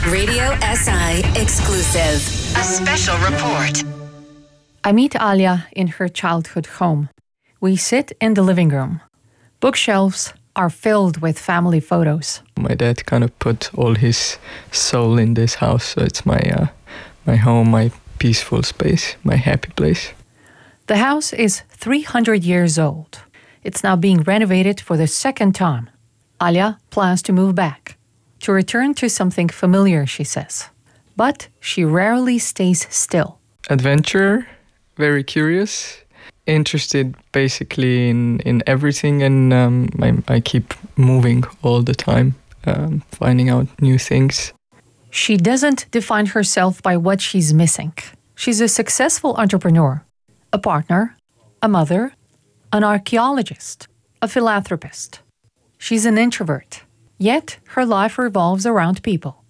Radio SI exclusive. A special report. I meet Alia in her childhood home. We sit in the living room. Bookshelves are filled with family photos. My dad kind of put all his soul in this house, so it's my home, my peaceful space, my happy place. The house is 300 years old. It's now being renovated for the second time. Alia plans to move back, to return to something familiar, she says. But she rarely stays still. Adventurer, very curious, interested basically in everything, and I keep moving all the time, finding out new things. She doesn't define herself by what she's missing. She's a successful entrepreneur, a partner, a mother, an archaeologist, a philanthropist. She's an introvert, yet her life revolves around people.